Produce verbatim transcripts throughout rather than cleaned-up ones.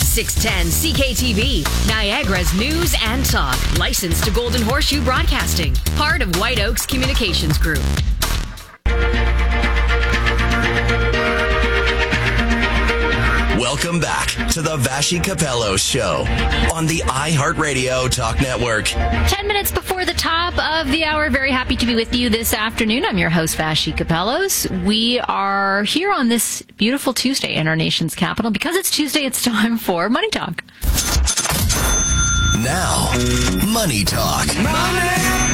six ten C K T V, Niagara's news and talk. Licensed to Golden Horseshoe Broadcasting. Part of White Oaks Communications Group. Welcome back to the Vassy Capello Show on the iHeartRadio Talk Network. Ten minutes before the top of the hour. Very happy to be with you this afternoon. I'm your host, Vassy Capellos. We are here on this beautiful Tuesday in our nation's capital. Because it's Tuesday, it's time for Money Talk. Now, Money Talk. Money!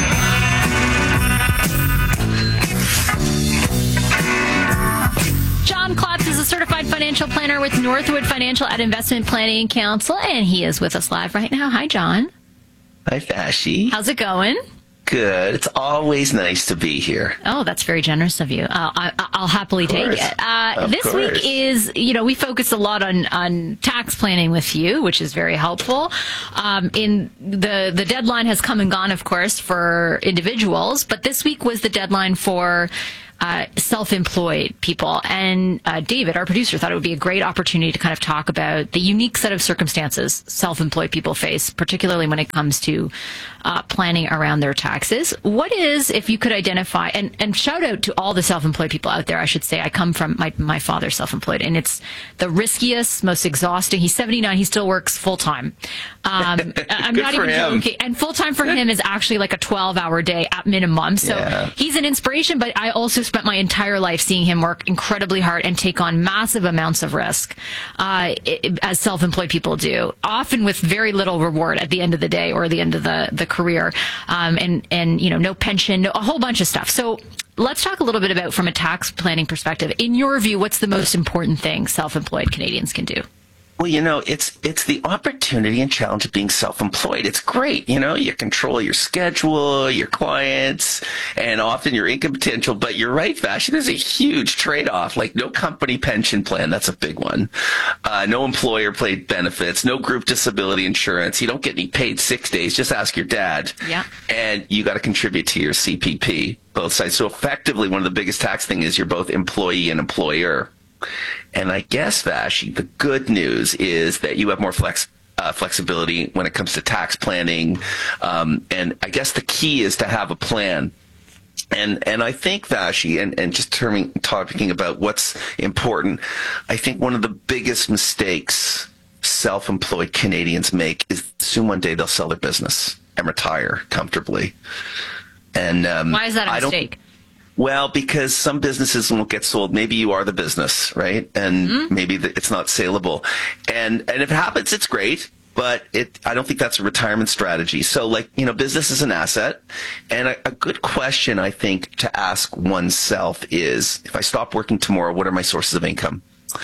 John Klotz is a certified financial planner with Northwood Financial at Investment Planning Council, and he is with us live right now. Hi, John. Hi, Vassy. How's it going? Good. It's always nice to be here. Oh, that's very generous of you. Uh, I, I'll happily take it. Uh, this course. week is, you know, we focus a lot on, on tax planning with you, which is very helpful. Um, in the, the deadline has come and gone, of course, for individuals, but this week was the deadline for Uh, self-employed people. And uh, David, our producer, thought it would be a great opportunity to kind of talk about the unique set of circumstances self-employed people face, particularly when it comes to uh, planning around their taxes. What is, if you could identify, and, and shout out to all the self-employed people out there, I should say. I come from, my, my father's self-employed, and it's the riskiest, most exhausting. He's seventy-nine. He still works full-time. Um, I'm Good not for even him. joking. And full-time for him is actually like a twelve-hour day at minimum. So Yeah. he's an inspiration, but I also spent my entire life seeing him work incredibly hard and take on massive amounts of risk, uh, it, as self-employed people do, often with very little reward at the end of the day or the end of the, the career, um, and, and, you know, no pension, no, a whole bunch of stuff. So let's talk a little bit about, from a tax planning perspective, in your view, what's the most important thing self-employed Canadians can do? Well, you know, it's it's the opportunity and challenge of being self-employed. It's great. You know, you control your schedule, your clients, and often your income potential. But you're right, Vassy, there's a huge trade-off. Like no company pension plan. That's a big one. Uh, no employer-paid benefits. No group disability insurance. You don't get any paid sick days. Just ask your dad. Yeah. And you got to contribute to your C P P, both sides. So effectively, one of the biggest tax things is you're both employee and employer. And I guess, Vassy, the good news is that you have more flex, uh, flexibility when it comes to tax planning. Um, and I guess the key is to have a plan. And and I think, Vassy, and, and just terming, talking about what's important, I think one of the biggest mistakes self-employed Canadians make is soon one day they'll sell their business and retire comfortably. And um, Why is that a I don't, mistake? Well, because some businesses won't get sold. Maybe you are the business, right? And mm-hmm. maybe the, it's not saleable. And and if it happens, it's great. But it, I don't think that's a retirement strategy. So, like, you know, business is an asset. And a, a good question, I think, to ask oneself is, if I stop working tomorrow, what are my sources of income?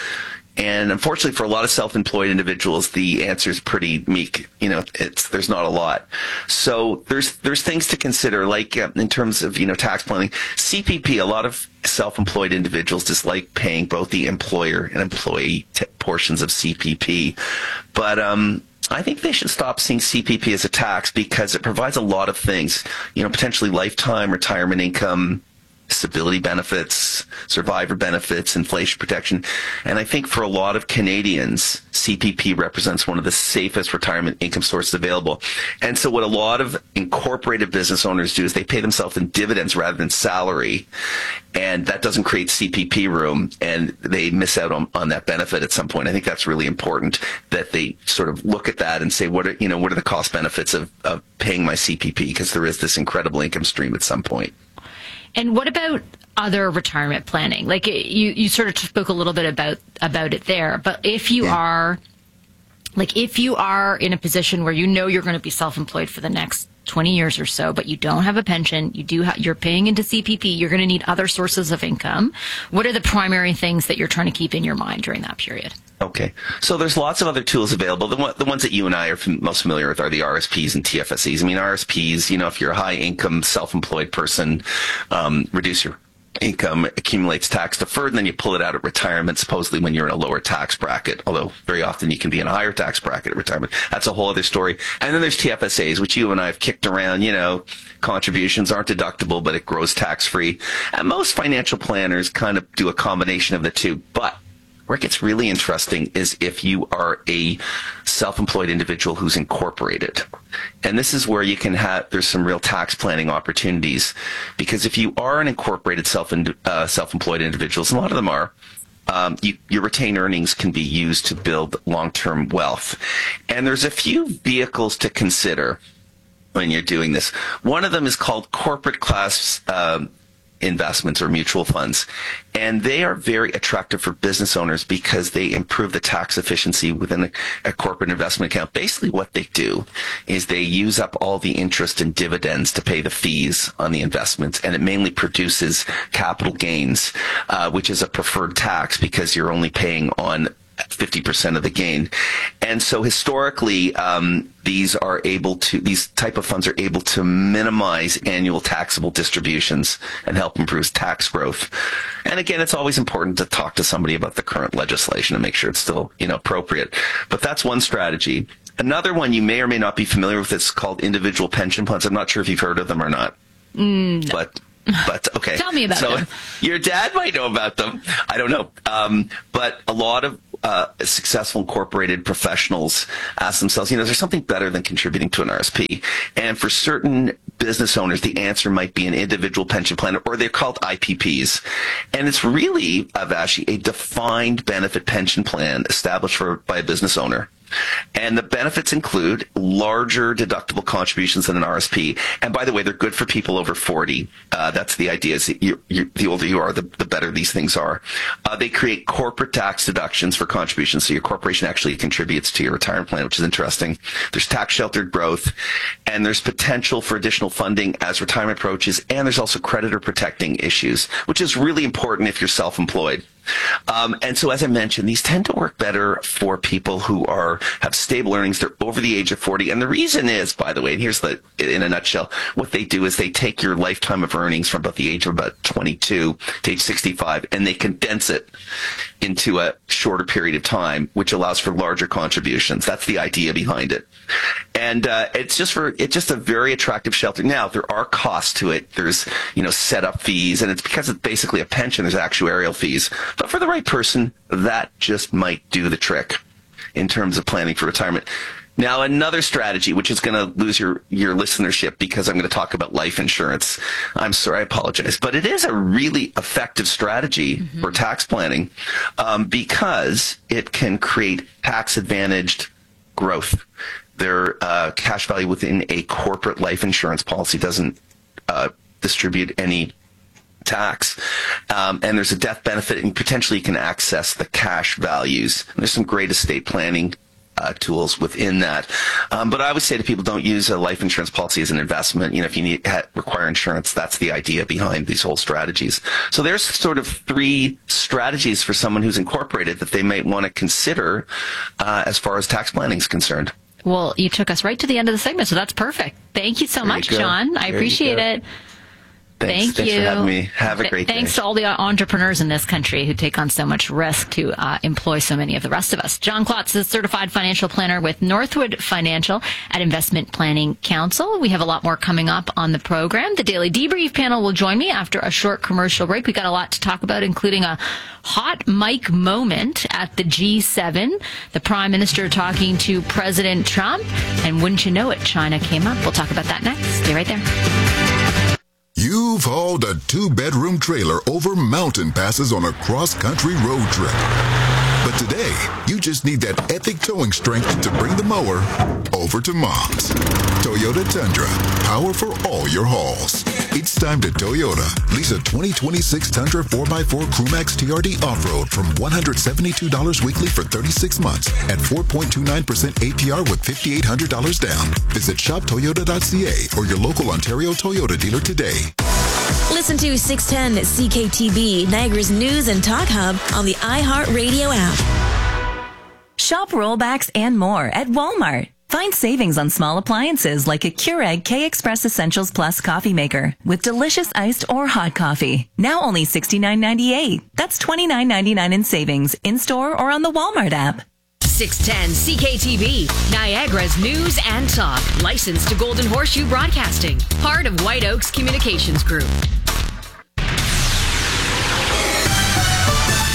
And unfortunately, for a lot of self-employed individuals, the answer is pretty meek. You know, it's there's not a lot. So there's there's things to consider, like uh, in terms of, you know, tax planning. C P P, a lot of self-employed individuals dislike paying both the employer and employee t- portions of C P P. But um, I think they should stop seeing C P P as a tax because it provides a lot of things. You know, potentially lifetime retirement income, disability benefits, survivor benefits, inflation protection. And I think for a lot of Canadians, C P P represents one of the safest retirement income sources available. And so what a lot of incorporated business owners do is they pay themselves in dividends rather than salary. And that doesn't create C P P room, and they miss out on, on that benefit at some point. I think that's really important that they sort of look at that and say, what are, you know, what are the cost benefits of, of paying my C P P? Because there is this incredible income stream at some point. And what about other retirement planning? Like you, you sort of spoke a little bit about, about it there, but if you yeah. are, like if you are in a position where you know you're going to be self-employed for the next twenty years or so, but you don't have a pension, you do ha- you're paying into C P P, you're going to need other sources of income. What are the primary things that you're trying to keep in your mind during that period? Okay. So there's lots of other tools available. The, one, the ones that you and I are f- most familiar with are the R S Ps and T F S Es. I mean, R S Ps, you know, if you're a high-income, self-employed person, um, reduce your income, accumulates tax deferred, and then you pull it out at retirement, supposedly when you're in a lower tax bracket, although very often you can be in a higher tax bracket at retirement. That's a whole other story. And then there's T F S As, which you and I have kicked around. You know, contributions aren't deductible, but it grows tax-free. And most financial planners kind of do a combination of the two. But Where it gets really interesting is if you are a self-employed individual who's incorporated. And this is where you can have, there's some real tax planning opportunities. Because if you are an incorporated self, uh, self-employed individuals, and a lot of them are, um, you, your retained earnings can be used to build long-term wealth. And there's a few vehicles to consider when you're doing this. One of them is called corporate class um, investments or mutual funds. And they are very attractive for business owners because they improve the tax efficiency within a, a corporate investment account. Basically what they do is they use up all the interest and dividends to pay the fees on the investments, and it mainly produces capital gains, uh, which is a preferred tax because you're only paying on fifty percent of the gain. And so historically, um, these are able to, these type of funds are able to minimize annual taxable distributions and help improve tax growth. And again, it's always important to talk to somebody about the current legislation and make sure it's still, you know, appropriate. But that's one strategy. Another one you may or may not be familiar with is called individual pension plans. I'm not sure if you've heard of them or not. Mm, no. But But okay. Tell me about so, them. Your dad might know about them. I don't know. Um, but a lot of uh, successful incorporated professionals ask themselves, you know, is there something better than contributing to an R S P? And for certain business owners, the answer might be an individual pension plan, or they're called I P Ps. And it's really, Vashi, a defined benefit pension plan established for by a business owner. And the benefits include larger deductible contributions than an R S P. And by the way, they're good for people over forty. Uh, that's the idea. Is that you, you, the older you are, the, the better these things are. Uh, they create corporate tax deductions for contributions. So your corporation actually contributes to your retirement plan, which is interesting. There's tax sheltered growth, and there's potential for additional funding as retirement approaches. And there's also creditor protecting issues, which is really important if you're self-employed. Um, and so, as I mentioned, these tend to work better for people who are have stable earnings. They're over the age of forty. And the reason is, by the way, and here's the, in a nutshell, what they do is they take your lifetime of earnings from about the age of about twenty-two to age sixty-five, and they condense it into a shorter period of time, which allows for larger contributions. That's the idea behind it. And uh, it's just for it's just a very attractive shelter. Now, there are costs to it. There's, you know, setup fees, and it's because it's basically a pension. There's actuarial fees. But for the right person, that just might do the trick in terms of planning for retirement. Now, another strategy, which is going to lose your, your listenership because I'm going to talk about life insurance. I'm sorry, I apologize. But it is a really effective strategy mm-hmm. for tax planning um, because it can create tax-advantaged growth. Their uh, cash value within a corporate life insurance policy doesn't uh, distribute any tax, um, and there's a death benefit, and potentially you can access the cash values. And there's some great estate planning uh, tools within that. Um, but I would say to people, don't use a life insurance policy as an investment. You know, if you need ha- require insurance, that's the idea behind these whole strategies. So there's sort of three strategies for someone who's incorporated that they might want to consider uh, as far as tax planning is concerned. Well, you took us right to the end of the segment, so that's perfect. Thank you so there much, you John. I there appreciate it. Thanks. Thank Thanks you. for having me. Have a great Thanks day. to all the entrepreneurs in this country who take on so much risk to uh, employ so many of the rest of us. John Klotz is a certified financial planner with Northwood Financial at Investment Planning Council. We have a lot more coming up on the program. The Daily Debrief panel will join me after a short commercial break. We got a lot to talk about, including a hot mic moment at the G seven. The Prime Minister talking to President Trump. And wouldn't you know it, China came up. We'll talk about that next. Stay right there. You've hauled a two-bedroom trailer over mountain passes on a cross-country road trip. But today, you just need that epic towing strength to bring the mower over to Mom's. Toyota Tundra, power for all your hauls. It's time to Toyota. Lease a twenty twenty-six Tundra four by four Crewmax T R D Off-Road from one hundred seventy-two dollars weekly for thirty-six months at four point two nine percent A P R with five thousand eight hundred dollars down. Visit shop toyota dot c a or your local Ontario Toyota dealer today. Listen to six ten C K T V, Niagara's news and talk hub on the iHeartRadio app. Shop rollbacks and more at Walmart. Find savings on small appliances like a Keurig K-Express Essentials Plus coffee maker with delicious iced or hot coffee. Now only sixty-nine ninety-eight. That's twenty-nine ninety-nine in savings in-store or on the Walmart app. six ten C K T V, Niagara's news and talk. Licensed to Golden Horseshoe Broadcasting. Part of White Oaks Communications Group.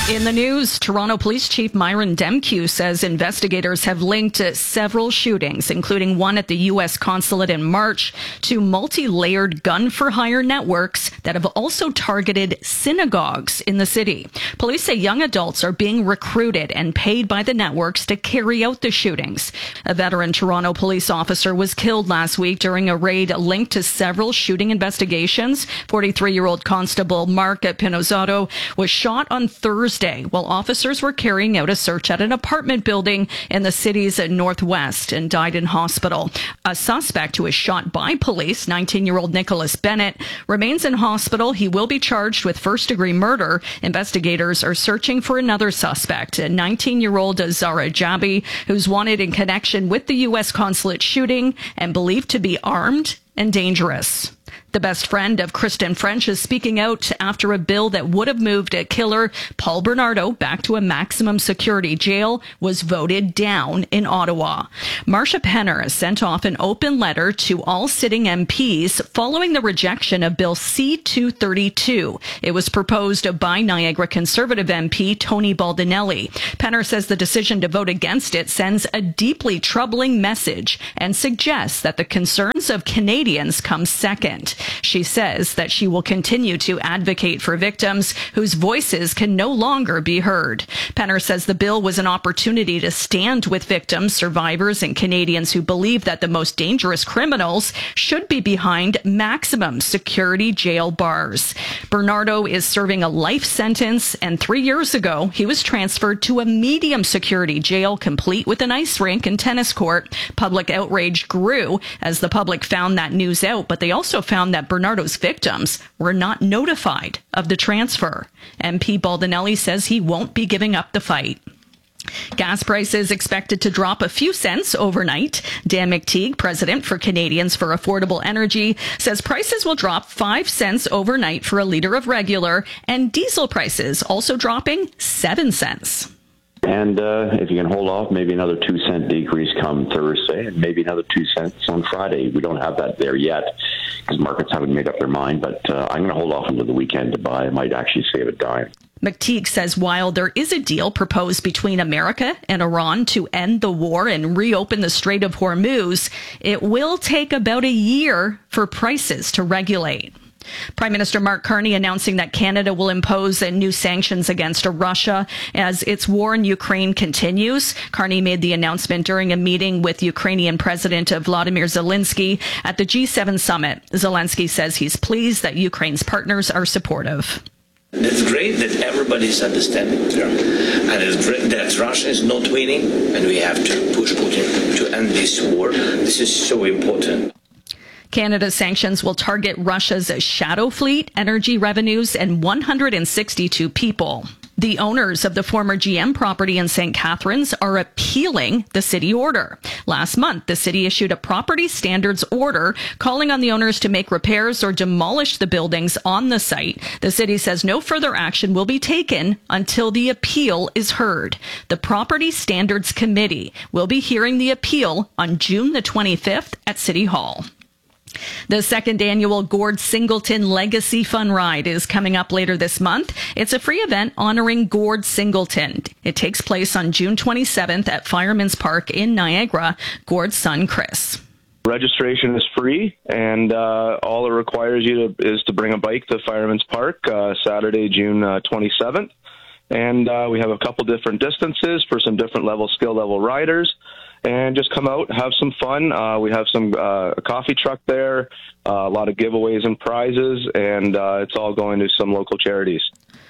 In the news, Toronto Police Chief Myron Demkew says investigators have linked several shootings, including one at the U S consulate in March, to multi-layered gun-for-hire networks that have also targeted synagogues in the city. Police say young adults are being recruited and paid by the networks to carry out the shootings. A veteran Toronto police officer was killed last week during a raid linked to several shooting investigations. forty-three-year-old Constable Mark Pinozzato was shot on Thursday while officers were carrying out a search at an apartment building in the city's northwest and died in hospital. A suspect who was shot by police, nineteen-year-old Nicholas Bennett, remains in hospital. He will be charged with first-degree murder. Investigators are searching for another suspect, a nineteen-year-old Zara Jabi, who's wanted in connection with the U S consulate shooting and believed to be armed and dangerous. The best friend of Kristen French is speaking out after a bill that would have moved a killer Paul Bernardo back to a maximum security jail was voted down in Ottawa. Marsha Penner sent off an open letter to all sitting M Ps following the rejection of Bill C two thirty-two. It was proposed by Niagara Conservative M P Tony Baldinelli. Penner says the decision to vote against it sends a deeply troubling message and suggests that the concerns of Canadians come second. She says that she will continue to advocate for victims whose voices can no longer be heard. Penner says the bill was an opportunity to stand with victims, survivors, and Canadians who believe that the most dangerous criminals should be behind maximum security jail bars. Bernardo is serving a life sentence, and three years ago, he was transferred to a medium security jail complete with an ice rink and tennis court. Public outrage grew as the public found that news out, but they also found that Bernardo's victims were not notified of the transfer. M P Baldinelli says he won't be giving up the fight. Gas prices expected to drop a few cents overnight. Dan McTeague, president for Canadians for Affordable Energy, says prices will drop five cents overnight for a litre of regular, and diesel prices also dropping seven cents. And uh, if you can hold off, maybe another two cent decrease come Thursday, and maybe another two cents on Friday. We don't have that there yet because markets haven't made up their mind, but uh, I'm going to hold off until the weekend to buy. I might actually save a dime. McTeague says while there is a deal proposed between America and Iran to end the war and reopen the Strait of Hormuz, it will take about a year for prices to regulate. Prime Minister Mark Carney announcing that Canada will impose new sanctions against Russia as its war in Ukraine continues. Carney made the announcement during a meeting with Ukrainian President Vladimir Zelensky at the G seven summit. Zelensky says he's pleased that Ukraine's partners are supportive. It's great that everybody's understanding there. And it's great that Russia is not winning, and we have to push Putin to end this war. This is so important. Canada's sanctions will target Russia's shadow fleet, energy revenues, and one hundred sixty-two people. The owners of the former G M property in Saint Catharines are appealing the city order. Last month, the city issued a property standards order calling on the owners to make repairs or demolish the buildings on the site. The city says no further action will be taken until the appeal is heard. The Property Standards Committee will be hearing the appeal on June the twenty-fifth at City Hall. The second annual Gord Singleton Legacy Fun Ride is coming up later this month. It's a free event honoring Gord Singleton. It takes place on June twenty-seventh at Fireman's Park in Niagara. Gord's son, Chris. Registration is free, and uh, all it requires you to, is to bring a bike to Fireman's Park uh, Saturday, June uh, twenty-seventh. And uh, we have a couple different distances for some different level, skill level riders. And just come out, have some fun. Uh, we have some uh, a coffee truck there, uh, a lot of giveaways and prizes, and uh, it's all going to some local charities.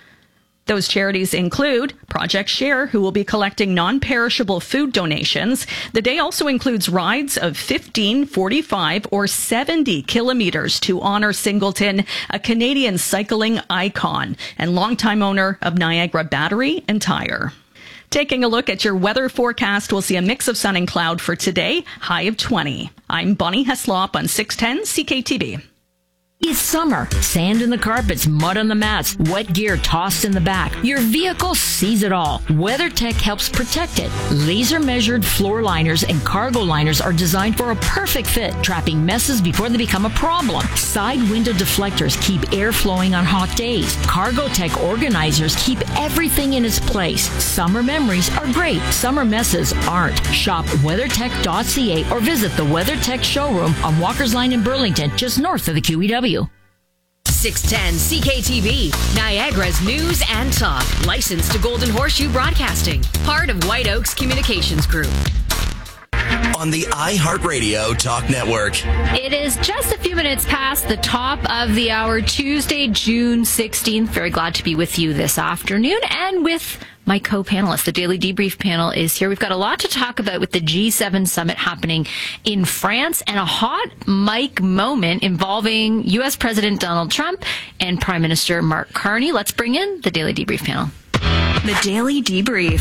Those charities include Project Share, who will be collecting non-perishable food donations. The day also includes rides of fifteen, forty-five, or seventy kilometers to honor Singleton, a Canadian cycling icon and longtime owner of Niagara Battery and Tire. Taking a look at your weather forecast, we'll see a mix of sun and cloud for today, high of twenty. I'm Bonnie Heslop on six ten C K T B. It's summer. Sand in the carpets, mud on the mats, wet gear tossed in the back. Your vehicle sees it all. WeatherTech helps protect it. Laser-measured floor liners and cargo liners are designed for a perfect fit, trapping messes before they become a problem. Side window deflectors keep air flowing on hot days. CargoTech organizers keep everything in its place. Summer memories are great. Summer messes aren't. Shop weathertech dot c a or visit the WeatherTech showroom on Walker's Line in Burlington, just north of the Q E W. six ten C K T V, Niagara's news and talk. Licensed to Golden Horseshoe Broadcasting. Part of White Oaks Communications Group. On the iHeartRadio Talk Network. It is just a few minutes past the top of the hour, Tuesday, June sixteenth. Very glad to be with you this afternoon and with my co-panelists. The Daily Debrief panel is here. We've got a lot to talk about with the G seven summit happening in France and a hot mic moment involving U S President Donald Trump and Prime Minister Mark Carney. Let's bring in the Daily Debrief panel. The Daily Debrief.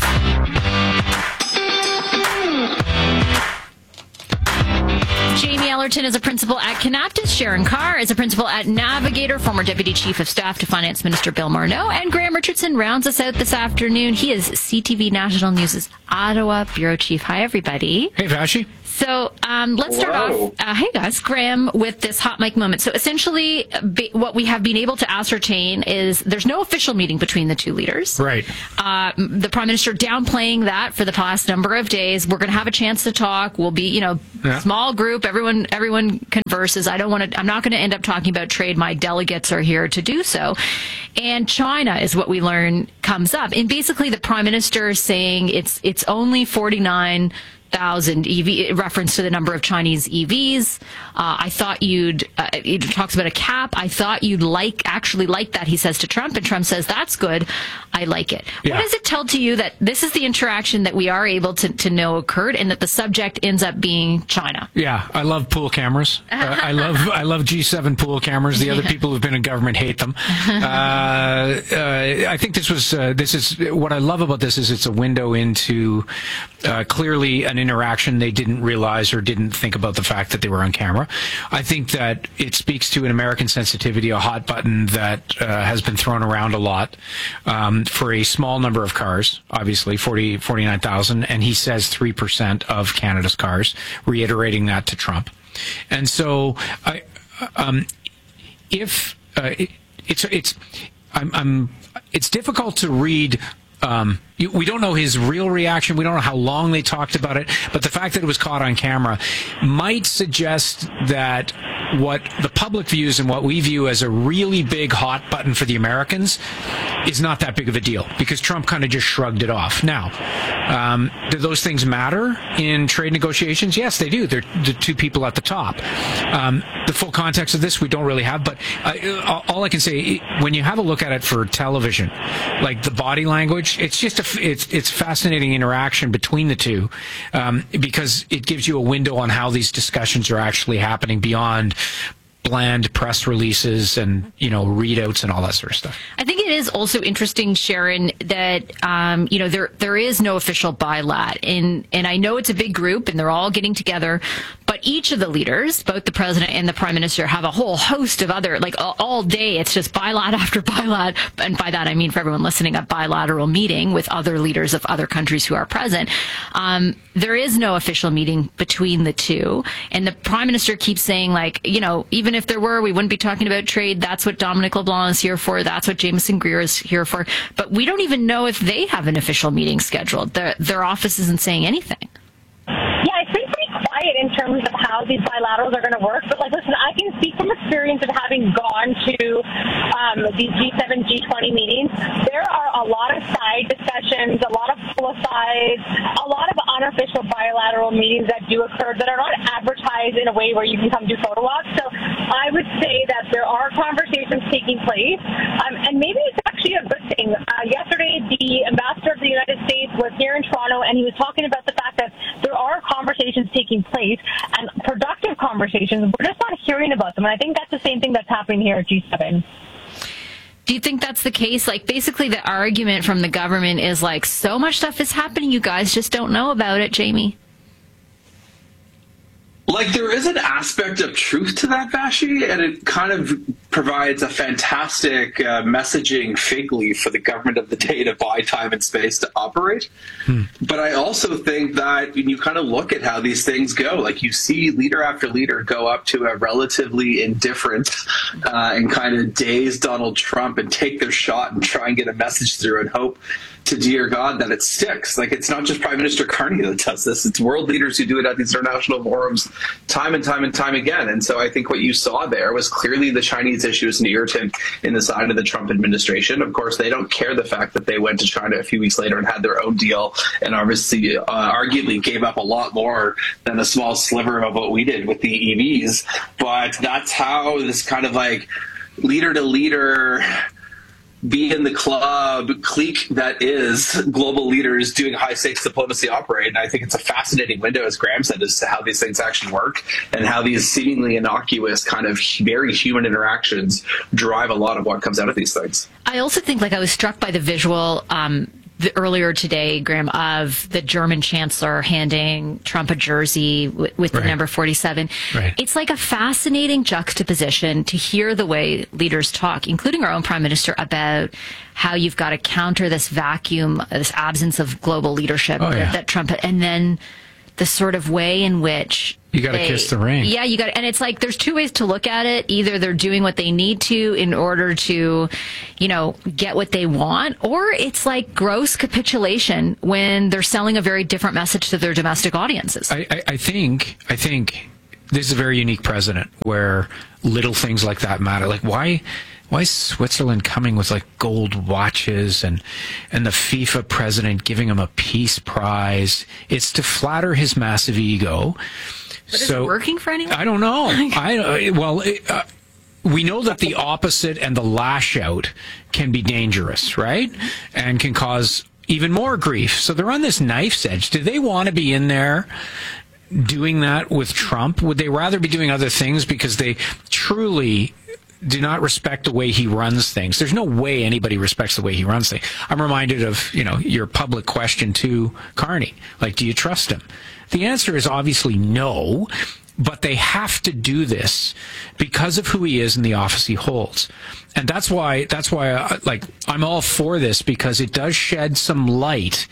Jamie Ellerton is a principal at Kanaptis. Sharon Carr is a principal at Navigator, former Deputy Chief of Staff to Finance Minister Bill Morneau. And Graham Richardson rounds us out this afternoon. He is C T V National News' Ottawa Bureau Chief. Hi, everybody. Hey, Vashi. So um, let's start Hello. off, uh, hey guys, Graham, with this hot mic moment. So essentially, be, what we have been able to ascertain is there's no official meeting between the two leaders. Right. Uh, the Prime Minister downplaying that for the past number of days. We're going to have a chance to talk. We'll be, you know, Yeah. small group. Everyone, everyone converses. I don't want to. I'm not going to end up talking about trade. My delegates are here to do so. And China is what we learn comes up. And basically, the Prime Minister is saying it's it's only forty-nine thousand E V, reference to the number of Chinese E Vs. Uh, I thought you'd, uh, it talks about a cap. I thought you'd like, actually like that, he says to Trump, and Trump says, that's good. I like it. Yeah. What does it tell to you that this is the interaction that we are able to, to know occurred and that the subject ends up being China? Yeah, I love pool cameras. Uh, I love I love G seven pool cameras. The other people who've been in government hate them. Uh, uh, I think this was uh, this is what I love about this is it's a window into uh, clearly an interaction they didn't realize or didn't think about the fact that they were on camera. I think that it speaks to an American sensitivity, a hot button that uh, has been thrown around a lot um, for a small number of cars, obviously forty, forty-nine thousand, and he says three percent of Canada's cars, reiterating that to Trump. And so I, um, if uh, it, it's, it's, I'm, I'm, it's difficult to read. Um, you, we don't know his real reaction. We don't know how long they talked about it. But the fact that it was caught on camera might suggest that what the public views and what we view as a really big hot button for the Americans is not that big of a deal because Trump kind of just shrugged it off. Now, um, do those things matter in trade negotiations? Yes, they do. They're the two people at the top. Um, the full context of this we don't really have, but uh, all I can say, when you have a look at it for television, like the body language, it's just a it's it's fascinating interaction between the two um, because it gives you a window on how these discussions are actually happening beyond bland press releases and, you know, readouts and all that sort of stuff. I think it is also interesting, Sharon, that, um, you know, there there is no official bilat. And, and I know it's a big group and they're all getting together, but each of the leaders, both the president and the prime minister, have a whole host of other, like all, all day, it's just bilat after bilat. And by that, I mean, for everyone listening, a bilateral meeting with other leaders of other countries who are present. Um, there is no official meeting between the two. And the prime minister keeps saying, like, you know, even if there were, we wouldn't be talking about trade. That's what Dominic LeBlanc is here for. That's what Jameson Greer is here for. But we don't even know if they have an official meeting scheduled. Their, their office isn't saying anything. Yeah, it's been pretty quiet in terms of how these bilaterals are going to work. But, like, listen, I can speak from experience of having gone to um, these G seven, G twenty meetings. There are a lot of side discussions, a lot of pull-asides, a lot of unofficial bilateral meetings that do occur that are not advertised in a way where you can come do photo walks. So I would say that there are conversations taking place, um, and maybe it's actually a good thing. Uh, yesterday, the ambassador of the United States was here in Toronto, and he was talking about the fact that there are conversations taking place, and productive conversations. We're just not hearing about them, and I think that's the same thing that's happening here at G seven. Do you think that's the case? Like, basically the argument from the government is like, so much stuff is happening, you guys just don't know about it, Jamie. Like, there is an aspect of truth to that, Vashi, and it kind of provides a fantastic uh, messaging fig leaf for the government of the day to buy time and space to operate. Hmm. But I also think that when you kind of look at how these things go, like you see leader after leader go up to a relatively indifferent uh, and kind of dazed Donald Trump and take their shot and try and get a message through and hope to dear God that it sticks. Like, it's not just Prime Minister Carney that does this. It's world leaders who do it at these international forums time and time and time again. And so I think what you saw there was clearly the Chinese issue is an irritant in the side of the Trump administration. Of course, they don't care the fact that they went to China a few weeks later and had their own deal and obviously uh, arguably gave up a lot more than a small sliver of what we did with the E Vs. But that's how this kind of like leader to leader be in the club clique that is global leaders doing high stakes diplomacy operate. And I think it's a fascinating window, as Graham said, as to how these things actually work and how these seemingly innocuous kind of very human interactions drive a lot of what comes out of these things. I also think, like, I was struck by the visual um, the, earlier today, Graham, of the German chancellor handing Trump a jersey w- with the right. number forty-seven. Right. It's like a fascinating juxtaposition to hear the way leaders talk, including our own prime minister, about how you've got to counter this vacuum, this absence of global leadership oh, yeah. that, that Trump, and then the sort of way in which you got to kiss the ring. Yeah, you got, and it's like there's two ways to look at it. Either they're doing what they need to in order to, you know, get what they want, or it's like gross capitulation when they're selling a very different message to their domestic audiences. I, I, I think, I think this is a very unique precedent where little things like that matter. Like, why? Why is Switzerland coming with like gold watches and and the FIFA president giving him a peace prize? It's to flatter his massive ego. But so, is it working for anyone? I don't know. I well, it, uh, we know that the opposite and the lash out can be dangerous, right? And can cause even more grief. So they're on this knife's edge. Do they want to be in there doing that with Trump? Would they rather be doing other things because they truly do not respect the way he runs things? There's no way anybody respects the way he runs things. I'm reminded of, you know, your public question to Carney. Like, do you trust him? The answer is obviously no, but they have to do this because of who he is and the office he holds. And that's why, that's why, I, like, I'm all for this, because it does shed some light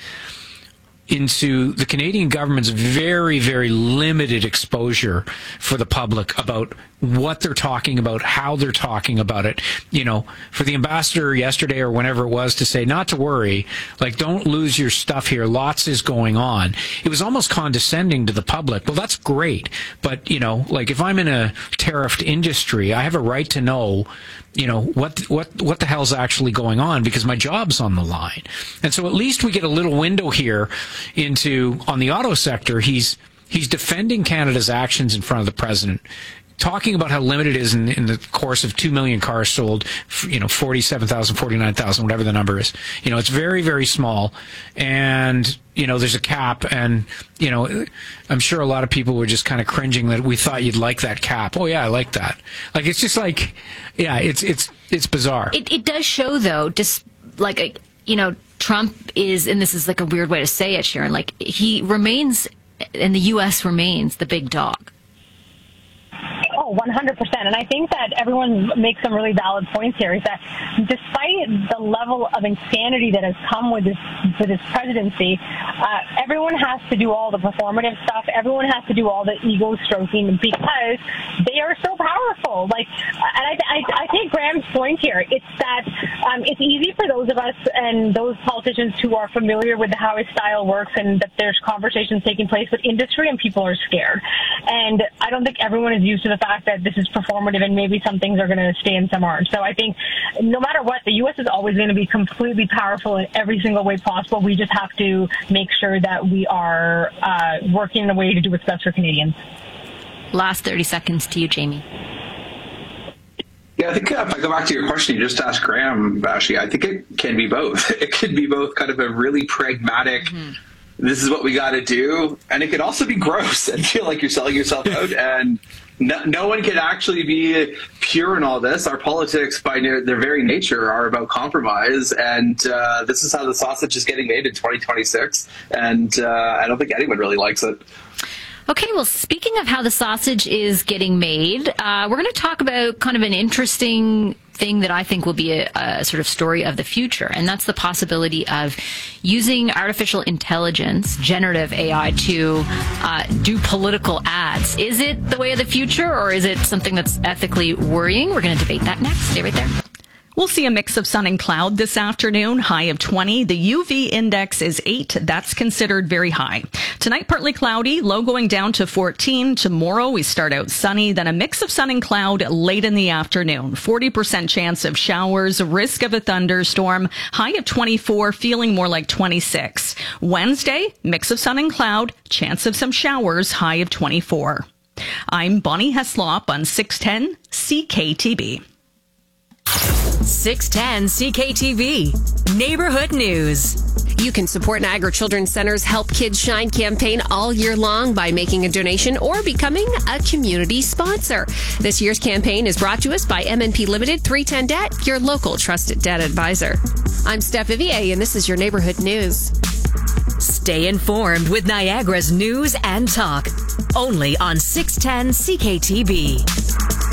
into the Canadian government's very, very limited exposure for the public about what they're talking about, how they're talking about it. You know, for the ambassador yesterday or whenever it was to say, not to worry, like, don't lose your stuff here, lots is going on. It was almost condescending to the public. Well, that's great. But, you know, like, if I'm in a tariffed industry, I have a right to know, you know, what what what the hell's actually going on, because my job's on the line. And so at least we get a little window here into, on the auto sector, he's he's defending Canada's actions in front of the president, talking about how limited it is in, in the course of two million cars sold, you know, forty-seven thousand, forty-nine thousand, whatever the number is. You know, it's very, very small. And, you know, there's a cap. And, you know, I'm sure a lot of people were just kind of cringing that we thought you'd like that cap. Oh, yeah, I like that. Like, it's just like, yeah, it's it's it's bizarre. It, it does show, though, just like, a, you know, Trump is, and this is like a weird way to say it, Sharon, like, he remains, and the U S remains the big dog. Oh, one hundred percent. And I think that everyone makes some really valid points here, is that despite the level of insanity that has come with this with this presidency, uh, everyone has to do all the performative stuff. Everyone has to do all the ego stroking because they are so powerful. Like, and I, I, I take Graham's point here. It's that um, it's easy for those of us and those politicians who are familiar with how his style works and that there's conversations taking place with industry and people are scared. And I don't think everyone is used to the fact that this is performative and maybe some things are going to stay and some aren't. So I think no matter what, the U S is always going to be completely powerful in every single way possible. We just have to make sure that we are uh, working in a way to do what's best for Canadians. Last thirty seconds to you, Jamie. Yeah, I think uh, if I go back to your question you just asked Graham, Vashi, I think it can be both. It can be both kind of a really pragmatic, mm-hmm. this is what we got to do, and it could also be gross and feel like you're selling yourself out, and no, no one can actually be pure in all this. Our politics, by their very nature, are about compromise, and uh, this is how the sausage is getting made in twenty twenty-six, and uh, I don't think anyone really likes it. Okay, well, speaking of how the sausage is getting made, uh, we're going to talk about kind of an interesting thing that I think will be a, a sort of story of the future, and that's the possibility of using artificial intelligence, generative A I, to uh, do political ads. Is it the way of the future, or is it something that's ethically worrying? We're going to debate that next. Stay right there. We'll see a mix of sun and cloud this afternoon, high of twenty. The U V index is eight. That's considered very high. Tonight, partly cloudy, low going down to fourteen. Tomorrow, we start out sunny, then a mix of sun and cloud late in the afternoon. forty percent chance of showers, risk of a thunderstorm, high of twenty-four, feeling more like twenty-six. Wednesday, mix of sun and cloud, chance of some showers, high of twenty-four. I'm Bonnie Heslop on six ten C K T B. six ten C K T V Neighborhood News. You can support Niagara Children's Center's Help Kids Shine campaign all year long by making a donation or becoming a community sponsor. This year's campaign is brought to us by M N P Limited three ten Debt, your local trusted debt advisor. I'm Steph Vivier, and this is your Neighborhood News. Stay informed with Niagara's news and talk. Only on six ten C K T V.